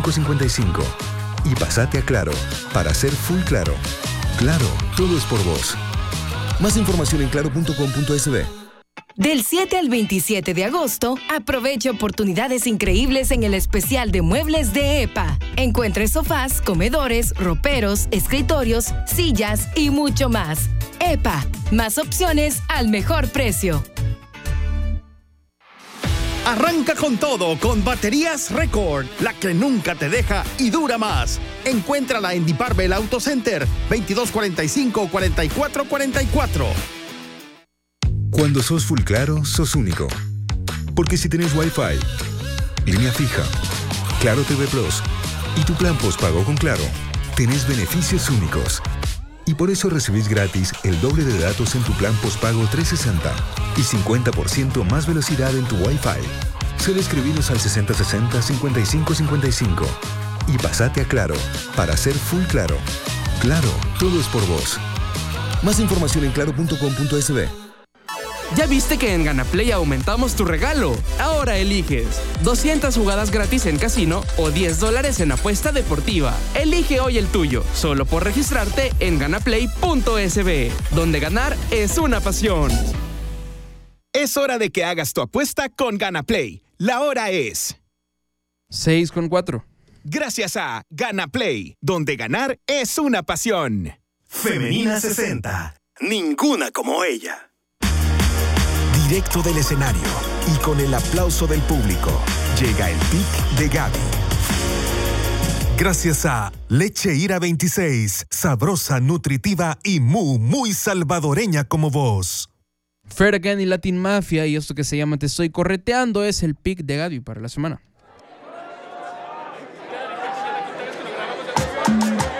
5555. Y pasate a Claro, para ser full claro. Claro, todo es por vos. Más información en claro.com.sb. Del 7 al 27 de agosto, aprovecha oportunidades increíbles en el especial de muebles de EPA. Encuentre sofás, comedores, roperos, escritorios, sillas y mucho más. EPA, más opciones al mejor precio. Arranca con todo con Baterías Record, la que nunca te deja y dura más. Encuéntrala en Diparvel Auto Center, 2245-4444. Cuando sos full claro, sos único. Porque si tenés Wi-Fi, línea fija, Claro TV Plus y tu plan postpago con Claro, tenés beneficios únicos. Y por eso recibís gratis el doble de datos en tu plan postpago 360 y 50% más velocidad en tu Wi-Fi. Solo escribinos al 6060-5555 y pasate a Claro, para ser full claro. Claro, todo es por vos. Más información en claro.com.sb. ¿Ya viste que en Ganaplay aumentamos tu regalo? Ahora eliges 200 jugadas gratis en casino o $10 en apuesta deportiva. Elige hoy el tuyo, solo por registrarte en ganaplay.sb, donde ganar es una pasión. Es hora de que hagas tu apuesta con Ganaplay. La hora es 6:04. Gracias a Ganaplay, donde ganar es una pasión. Femenina 60. Ninguna como ella. Directo del escenario y con el aplauso del público, llega el pick de Gaby. Gracias a Leche Ira 26, sabrosa, nutritiva y muy salvadoreña como vos. Fair Again y Latin Mafia y esto que se llama Te Estoy Correteando es el pick de Gaby para la semana.